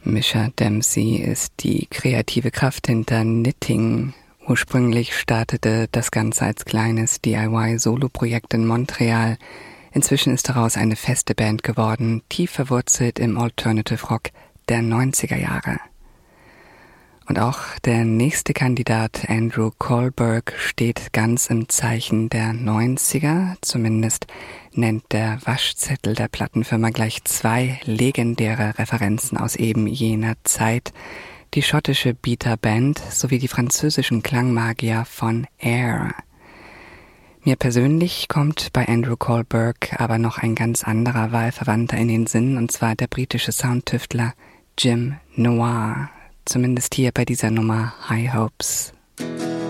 Misha Dempsey ist die kreative Kraft hinter Knitting. Ursprünglich startete das Ganze als kleines DIY-Solo-Projekt in Montreal. Inzwischen ist daraus eine feste Band geworden, tief verwurzelt im Alternative Rock der 90er Jahre. Und auch der nächste Kandidat, Andrew Kohlberg, steht ganz im Zeichen der 90er. Zumindest nennt der Waschzettel der Plattenfirma gleich zwei legendäre Referenzen aus eben jener Zeit. Die schottische Beta Band sowie die französischen Klangmagier von Air. Mir persönlich kommt bei Andrew Kohlberg aber noch ein ganz anderer Wahlverwandter in den Sinn, und zwar der britische Soundtüftler Jim Noir. Zumindest hier bei dieser Nummer High Hopes.